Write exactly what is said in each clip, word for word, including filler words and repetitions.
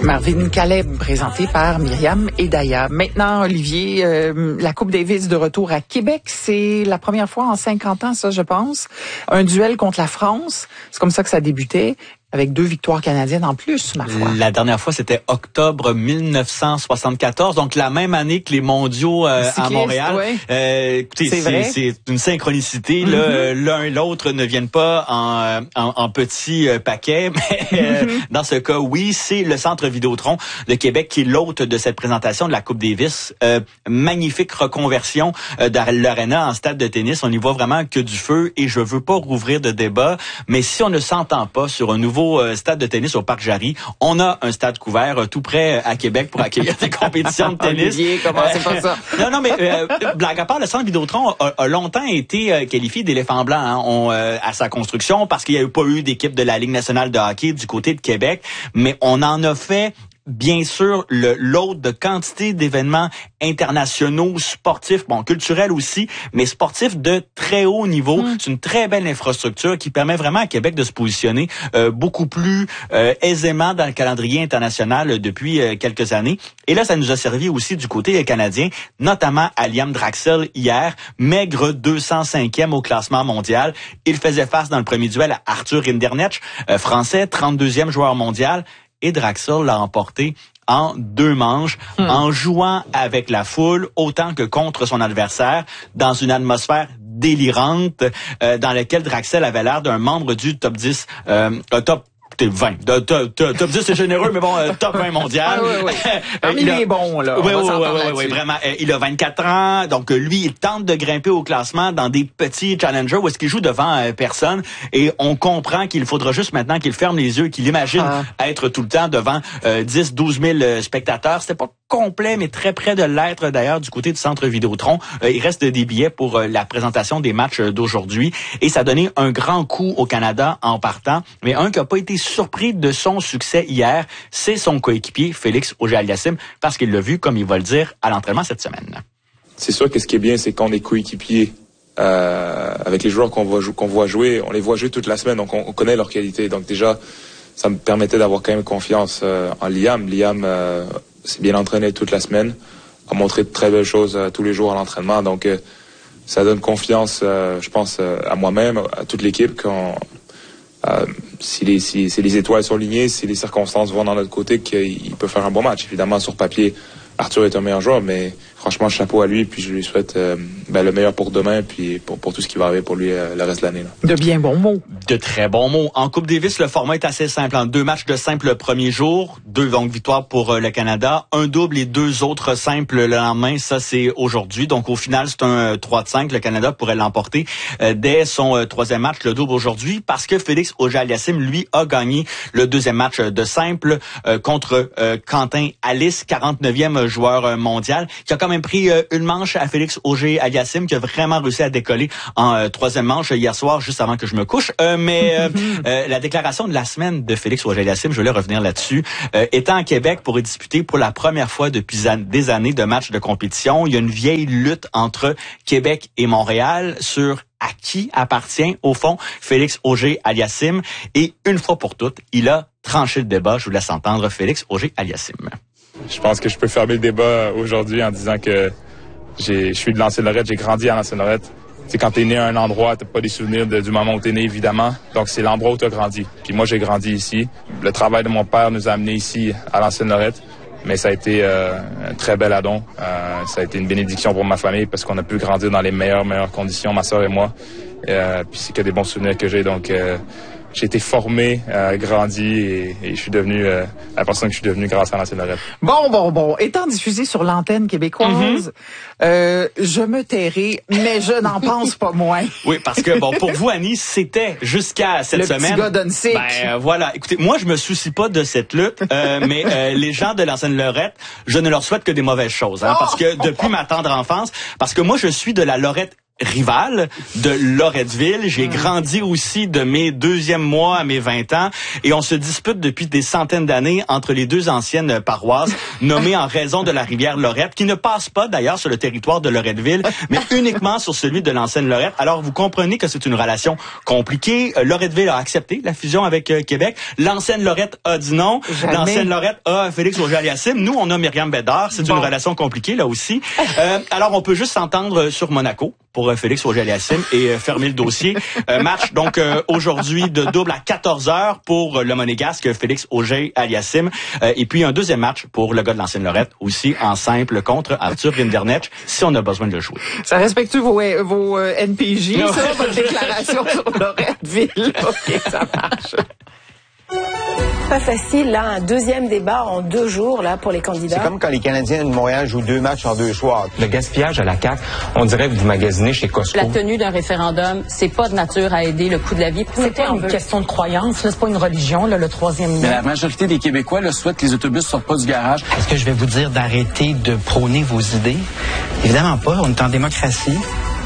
Marvin Caleb, présenté par Myriam et Daya. Maintenant, Olivier, euh, la Coupe Davis de retour à Québec, c'est la première fois en cinquante ans, ça, je pense. Un duel contre la France. C'est comme ça que ça débutait, avec deux victoires canadiennes en plus, ma foi. La dernière fois, c'était octobre mille neuf cent soixante-quatorze, donc la même année que les mondiaux euh, Cycliste, à Montréal. Ouais. Euh, écoutez, c'est, c'est, c'est une synchronicité. Mm-hmm. Là, l'un et l'autre ne viennent pas en, en, en petits euh, paquets, mais euh, mm-hmm. dans ce cas, oui, c'est le Centre Vidéotron de Québec qui est l'hôte de cette présentation de la Coupe Davis. Euh, magnifique reconversion euh, de l'Arena en stade de tennis. On y voit vraiment que du feu et je veux pas rouvrir de débat, mais si on ne s'entend pas sur un nouveau stade de tennis au Parc Jarry, on a un stade couvert euh, tout près à Québec pour accueillir des compétitions de tennis. Olivier, comment c'est pas ça? non, non, mais euh, blague à part, le Centre Vidéotron a, a longtemps été euh, qualifié d'éléphant blanc hein, on, euh, à sa construction parce qu'il n'y a pas eu d'équipe de la Ligue nationale de hockey du côté de Québec, mais on en a fait bien sûr le lot de quantité d'événements internationaux, sportifs, bon, culturels aussi, mais sportifs de très haut niveau. Mm. C'est une très belle infrastructure qui permet vraiment à Québec de se positionner euh, beaucoup plus euh, aisément dans le calendrier international depuis euh, quelques années. Et là, ça nous a servi aussi du côté canadien, notamment à Liam Draxel hier, maigre deux cent cinquième au classement mondial. Il faisait face dans le premier duel à Arthur Rinderknecht, euh, français, trente-deuxième joueur mondial. Et Draxel l'a emporté en deux manches, hmm. en jouant avec la foule autant que contre son adversaire, dans une atmosphère délirante, euh, dans laquelle Draxel avait l'air d'un membre du top dix, euh, top vingt. De, top, top, top dix, c'est généreux, mais bon, euh, top vingt mondial. Ah, oui, oui. Parmi les bons, là. Oui, oui, oui, oui, oui, vraiment. Euh, il a vingt-quatre ans, donc euh, lui, il tente de grimper au classement dans des petits challengers où est-ce qu'il joue devant euh, personne. Et on comprend qu'il faudra juste maintenant qu'il ferme les yeux, qu'il imagine ah. être tout le temps devant euh, dix, douze mille spectateurs. C'était pas complet, mais très près de l'être d'ailleurs du côté du Centre Vidéotron. Euh, il reste des billets pour euh, la présentation des matchs d'aujourd'hui. Et ça a donné un grand coup au Canada en partant. Mais un qui n'a pas été surpris de son succès hier, c'est son coéquipier Félix Auger-Aliassime, parce qu'il l'a vu, comme il va le dire, à l'entraînement cette semaine. C'est sûr que ce qui est bien, c'est qu'on est coéquipiers euh, avec les joueurs qu'on voit, qu'on voit jouer. On les voit jouer toute la semaine, donc on, on connaît leur qualité. Donc déjà, ça me permettait d'avoir quand même confiance euh, en Liam. Liam euh, s'est bien entraîné toute la semaine, a montré de très belles choses euh, tous les jours à l'entraînement. Donc euh, ça donne confiance, euh, je pense, euh, à moi-même, à toute l'équipe, qu'on... Euh, si, les, si, si les étoiles sont alignées, si les circonstances vont dans notre côté, qu'il peut faire un bon match. Évidemment, sur papier, Arthur est un meilleur joueur, mais franchement, chapeau à lui, puis je lui souhaite euh, ben, le meilleur pour demain, puis pour, pour tout ce qui va arriver pour lui euh, le reste de l'année. Là. De bien bons mots. De très bons mots. En Coupe Davis, le format est assez simple. En deux matchs de simple le premier jour, deux donc victoires pour euh, le Canada, un double et deux autres simples le lendemain. Ça, c'est aujourd'hui. Donc, au final, c'est un euh, trois de cinq. Le Canada pourrait l'emporter euh, dès son euh, troisième match, le double aujourd'hui, parce que Félix Auger-Aliassime, lui, a gagné le deuxième match de simple euh, contre euh, Quentin Alice, quarante-neuvième joueur mondial, qui a quand même pris euh, une manche à Félix Auger-Aliassime, qui a vraiment réussi à décoller en euh, troisième manche hier soir, juste avant que je me couche. Euh, mais euh, euh, la déclaration de la semaine de Félix Auger-Aliassime, je voulais revenir là-dessus, euh, étant à Québec pour y disputer pour la première fois depuis an- des années de matchs de compétition, il y a une vieille lutte entre Québec et Montréal sur à qui appartient, au fond, Félix Auger-Aliassime. Et une fois pour toutes, il a tranché le débat. Je vous laisse entendre Félix Auger-Aliassime. Je pense que je peux fermer le débat aujourd'hui en disant que j'ai, je suis de l'Ancienne-Lorette, j'ai grandi à l'Ancienne-Lorette. C'est quand t'es né à un endroit, t'as pas des souvenirs de, du moment où t'es né, évidemment. Donc, c'est l'endroit où t'as grandi. Puis moi, j'ai grandi ici. Le travail de mon père nous a amenés ici, à l'Ancienne-Lorette. Mais ça a été euh, un très bel addon. Euh, ça a été une bénédiction pour ma famille parce qu'on a pu grandir dans les meilleures, meilleures conditions, ma sœur et moi. Euh, puis c'est que des bons souvenirs que j'ai. Donc, euh, j'ai été formé, euh, grandi et, et je suis devenu euh, la personne que je suis devenu grâce à l'Ancienne-Lorette. Bon, bon, bon. Étant diffusé sur l'antenne québécoise, mm-hmm. euh, je me tairai, mais je n'en pense pas moins. Oui, parce que, bon, pour vous, Annie, c'était jusqu'à cette le semaine. Le petit gars d'Unsick. Ben, euh, voilà. Écoutez, moi, je me soucie pas de cette lutte, euh, mais euh, les gens de l'Ancienne-Lorette, je ne leur souhaite que des mauvaises choses, hein, oh! Parce que depuis ma tendre enfance, parce que moi, je suis de la Lorette rival de Loretteville. J'ai grandi aussi de mes deuxièmes mois à mes vingt ans et on se dispute depuis des centaines d'années entre les deux anciennes paroisses nommées en raison de la rivière Lorette qui ne passe pas d'ailleurs sur le territoire de Loretteville mais uniquement sur celui de l'ancienne Lorette. Alors vous comprenez que c'est une relation compliquée. Loretteville a accepté la fusion avec euh, Québec. L'ancienne Lorette a dit non. Jamais. L'ancienne Lorette a Félix Auger-Aliassime. Nous on a Myriam Bédard. C'est bon. Une relation compliquée là aussi. Euh, alors on peut juste s'entendre sur Monaco pour Félix Auger-Aliassime et euh, fermer le dossier. Euh, match donc euh, aujourd'hui de double à quatorze heures pour le Monégasque Félix Auger-Aliassime. Euh, et puis un deuxième match pour le gars de l'ancienne Lorette, aussi en simple contre Arthur Rinderknecht, si on a besoin de le jouer. Ça respecte vos, vos euh, N P J, ça, votre déclaration sur Loretteville. OK, ça marche. Pas facile, là, un deuxième débat en deux jours, là, pour les candidats. C'est comme quand les Canadiens de Montréal jouent deux matchs en deux soirs. Le gaspillage à la C A Q, on dirait que vous magasinez chez Costco. La tenue d'un référendum, c'est pas de nature à aider le coût de la vie. C'est pas une question de croyance, là, c'est pas une religion, là, le troisième lien. Mais la majorité des Québécois là, souhaitent que les autobus sortent pas du garage. Est-ce que je vais vous dire d'arrêter de prôner vos idées? Évidemment pas, on est en démocratie.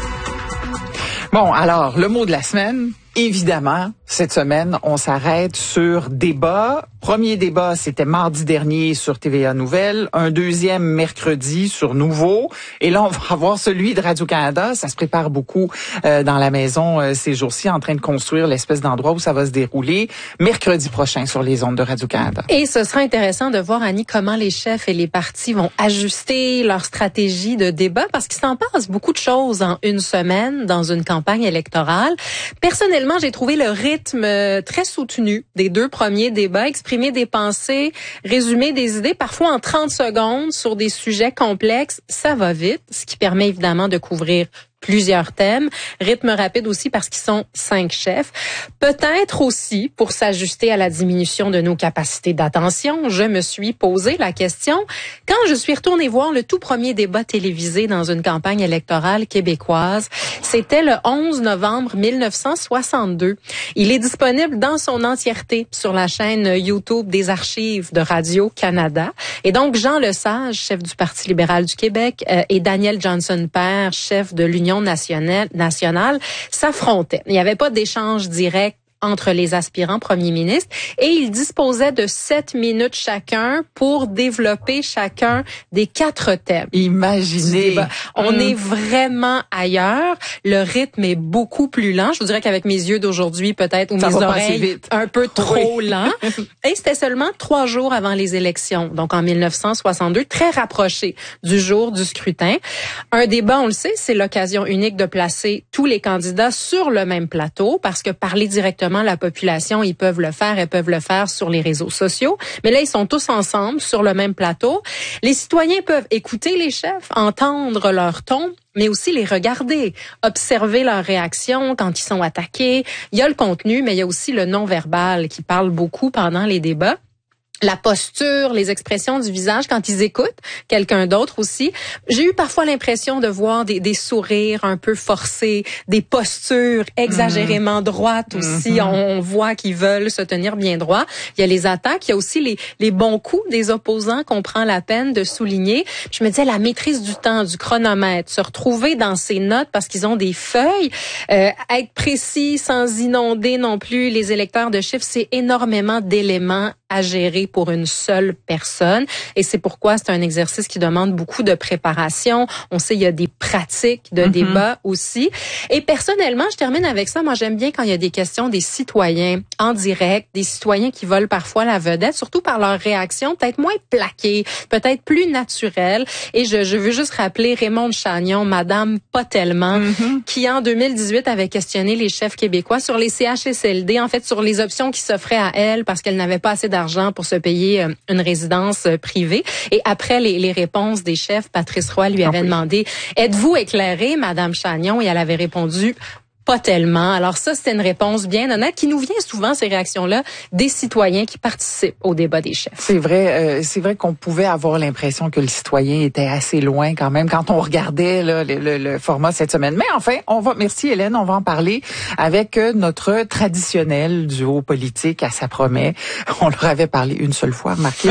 Bon, alors, le mot de la semaine, évidemment, cette semaine, on s'arrête sur débat. Premier débat, c'était mardi dernier sur T V A Nouvelles. Un deuxième mercredi sur Nouveau. Et là, on va avoir celui de Radio-Canada. Ça se prépare beaucoup euh, dans la maison euh, ces jours-ci, en train de construire l'espèce d'endroit où ça va se dérouler. Mercredi prochain sur les ondes de Radio-Canada. Et ce sera intéressant de voir, Annie, comment les chefs et les partis vont ajuster leur stratégie de débat, parce qu'il s'en passe beaucoup de choses en une semaine dans une campagne électorale. Personnellement, j'ai trouvé le rythme très soutenu des deux premiers débats, exprimer des pensées, résumer des idées, parfois en trente secondes sur des sujets complexes. Ça va vite, ce qui permet évidemment de couvrir plusieurs thèmes. Rythme rapide aussi parce qu'ils sont cinq chefs. Peut-être aussi pour s'ajuster à la diminution de nos capacités d'attention. Je me suis posé la question quand je suis retournée voir le tout premier débat télévisé dans une campagne électorale québécoise. C'était le onze novembre mille neuf cent soixante-deux. Il est disponible dans son entièreté sur la chaîne YouTube des archives de Radio-Canada. Et donc, Jean Lesage, chef du Parti libéral du Québec, euh, et Daniel Johnson-Père, chef de l'Union nationale, nationale s'affrontaient. Il n'y avait pas d'échange direct entre les aspirants premiers ministres et ils disposaient de sept minutes chacun pour développer chacun des quatre thèmes. Imaginez. On mmh. est vraiment ailleurs. Le rythme est beaucoup plus lent. Je vous dirais qu'avec mes yeux d'aujourd'hui, peut-être, ou Ça mes va oreilles, un peu trop oui. lent. Et c'était seulement trois jours avant les élections, donc en mille neuf cent soixante-deux, très rapproché du jour du scrutin. Un débat, on le sait, c'est l'occasion unique de placer tous les candidats sur le même plateau, parce que parler directement la population, ils peuvent le faire, elles peuvent le faire sur les réseaux sociaux. Mais là, ils sont tous ensemble sur le même plateau. Les citoyens peuvent écouter les chefs, entendre leur ton, mais aussi les regarder, observer leurs réactions quand ils sont attaqués. Il y a le contenu, mais il y a aussi le non-verbal qui parle beaucoup pendant les débats. La posture, les expressions du visage quand ils écoutent quelqu'un d'autre aussi. J'ai eu parfois l'impression de voir des, des sourires un peu forcés, des postures exagérément droites aussi. Mm-hmm. On, on voit qu'ils veulent se tenir bien droit. Il y a les attaques, il y a aussi les, les bons coups des opposants qu'on prend la peine de souligner. Je me disais, la maîtrise du temps, du chronomètre, se retrouver dans ces notes parce qu'ils ont des feuilles, euh, être précis sans inonder non plus les électeurs de chiffres, c'est énormément d'éléments à gérer pour une seule personne. Et c'est pourquoi c'est un exercice qui demande beaucoup de préparation. On sait il y a des pratiques de mm-hmm. débat aussi. Et personnellement, je termine avec ça. Moi, j'aime bien quand il y a des questions des citoyens en direct, des citoyens qui volent parfois la vedette, surtout par leur réaction peut-être moins plaquée, peut-être plus naturelle. Et je, je veux juste rappeler Raymond Chagnon, Madame Pas tellement, mm-hmm. qui en deux mille dix-huit avait questionné les chefs québécois sur les C H S L D, en fait sur les options qui s'offraient à elle parce qu'elle n'avait pas assez d'argent pour se payer une résidence privée. Et après les, les réponses des chefs, Patrice Roy lui avait okay. demandé « Êtes-vous éclairée, Madame Chagnon? » Et elle avait répondu « Pas tellement. » Alors ça, c'était une réponse bien honnête qui nous vient souvent, ces réactions-là, des citoyens qui participent au débat des chefs. C'est vrai, euh, c'est vrai qu'on pouvait avoir l'impression que le citoyen était assez loin quand même quand on regardait là, le, le, le format cette semaine. Mais enfin, on va, merci Hélène, on va en parler avec notre traditionnel duo politique à Ça promet. On leur avait parlé une seule fois, remarquez.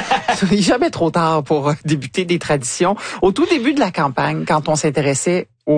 Il n'est jamais trop tard pour débuter des traditions. Au tout début de la campagne, quand on s'intéressait au mot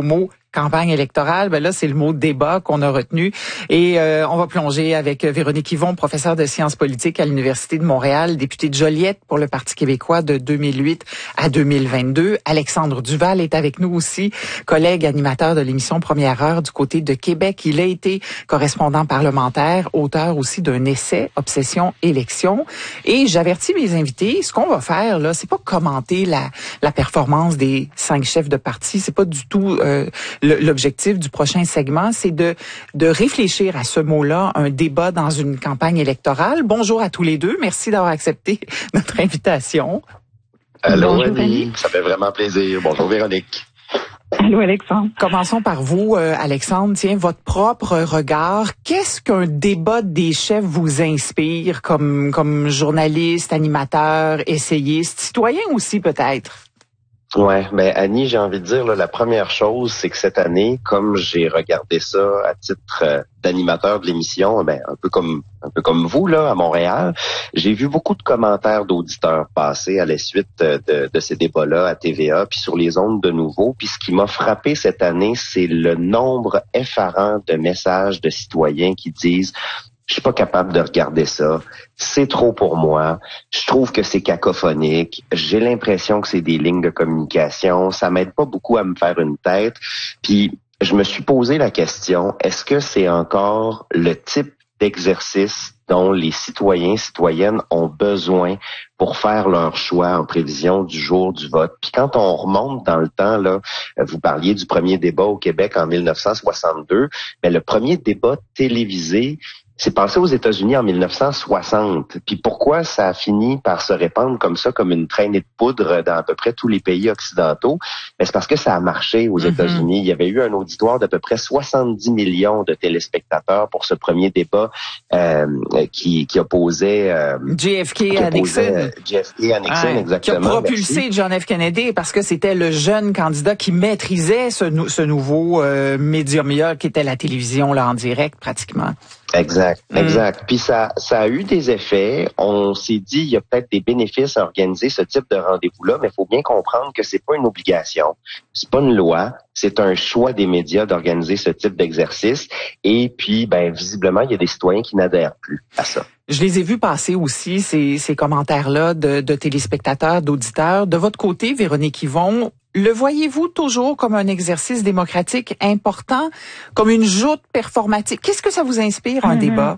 campagne électorale, ben là, c'est le mot débat qu'on a retenu. Et euh, on va plonger avec Véronique Yvon, professeure de sciences politiques à l'Université de Montréal, députée de Joliette pour le Parti québécois de deux mille huit à deux mille vingt-deux. Alexandre Duval est avec nous aussi, collègue animateur de l'émission Première Heure du côté de Québec. Il a été correspondant parlementaire, auteur aussi d'un essai, Obsession élection. Et j'avertis mes invités, ce qu'on va faire, là, c'est pas commenter la, la performance des cinq chefs de parti. C'est pas du tout euh, l'objectif du prochain segment. C'est de, de réfléchir à ce mot-là, un débat dans une campagne électorale. Bonjour à tous les deux. Merci d'avoir accepté notre invitation. Allô, Annie. Ça fait vraiment plaisir. Bonjour, Véronique. Allô, Alexandre. Commençons par vous, euh, Alexandre. Tiens, votre propre regard. Qu'est-ce qu'un débat des chefs vous inspire comme, comme journaliste, animateur, essayiste, citoyen aussi peut-être? Ouais, ben Annie, j'ai envie de dire là, la première chose, c'est que cette année, comme j'ai regardé ça à titre euh, d'animateur de l'émission, ben un peu comme un peu comme vous là à Montréal, j'ai vu beaucoup de commentaires d'auditeurs passer à la suite de, de ces débats-là à T V A puis sur les ondes de nouveau. Puis ce qui m'a frappé cette année, c'est le nombre effarant de messages de citoyens qui disent: je suis pas capable de regarder ça. C'est trop pour moi. Je trouve que c'est cacophonique. J'ai l'impression que c'est des lignes de communication. Ça m'aide pas beaucoup à me faire une tête. Puis, je me suis posé la question, est-ce que c'est encore le type d'exercice dont les citoyens, citoyennes ont besoin pour faire leur choix en prévision du jour du vote? Puis quand on remonte dans le temps, là, vous parliez du premier débat au Québec en mille neuf cent soixante-deux, mais le premier débat télévisé, c'est passé aux États-Unis en mille neuf cent soixante. Puis pourquoi ça a fini par se répandre comme ça, comme une traînée de poudre dans à peu près tous les pays occidentaux? Ben, c'est parce que ça a marché aux mm-hmm. États-Unis. Il y avait eu un auditoire d'à peu près soixante-dix millions de téléspectateurs pour ce premier débat euh, qui, qui opposait... Euh, J F K à Nixon. J F K à Nixon, ouais, exactement. Qui a propulsé Merci. John F. Kennedy parce que c'était le jeune candidat qui maîtrisait ce, ce nouveau euh, médium qui était la télévision là en direct pratiquement. Exact, exact. Mm. Puis ça, ça a eu des effets. On s'est dit, il y a peut-être des bénéfices à organiser ce type de rendez-vous-là, mais il faut bien comprendre que c'est pas une obligation, c'est pas une loi, c'est un choix des médias d'organiser ce type d'exercice. Et puis, ben visiblement, il y a des citoyens qui n'adhèrent plus à ça. Je les ai vus passer aussi, ces, ces commentaires-là de, de téléspectateurs, d'auditeurs. De votre côté, Véronique Yvon, le voyez-vous toujours comme un exercice démocratique important, comme une joute performatique? Qu'est-ce que ça vous inspire, un mm-hmm. débat?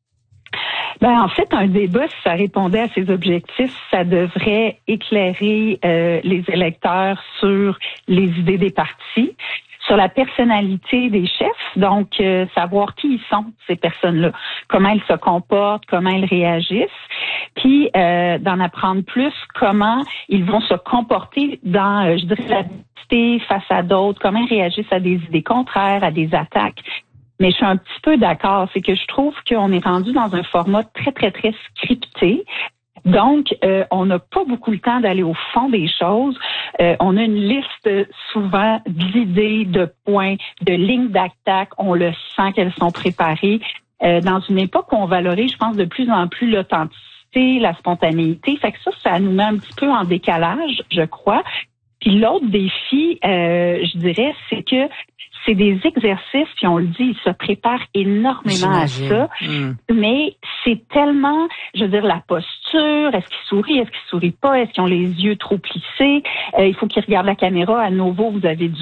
Ben en fait, un débat, si ça répondait à ses objectifs, ça devrait éclairer euh, les électeurs sur les idées des partis, sur la personnalité des chefs, donc euh, savoir qui ils sont, ces personnes-là, comment ils se comportent, comment ils réagissent, puis euh, d'en apprendre plus comment ils vont se comporter dans, euh, je dirais, la diversité face à d'autres, comment ils réagissent à des idées contraires, à des attaques. Mais je suis un petit peu d'accord, c'est que je trouve qu'on est rendu dans un format très, très, très scripté. Donc, euh, on n'a pas beaucoup le temps d'aller au fond des choses. Euh, on a une liste souvent d'idées, de points, de lignes d'attaque. On le sent qu'elles sont préparées. Euh, dans une époque où on valorise, je pense, de plus en plus l'authenticité, la spontanéité. Fait que ça, ça nous met un petit peu en décalage, je crois. Puis l'autre défi, euh, je dirais, c'est que c'est des exercices, puis on le dit, ils se préparent énormément J'imagine. à ça. Mm. Mais c'est tellement, je veux dire, la posture, est-ce qu'ils sourient, est-ce qu'ils sourient pas, est-ce qu'ils ont les yeux trop plissés, euh, il faut qu'ils regardent la caméra. À nouveau, vous avez du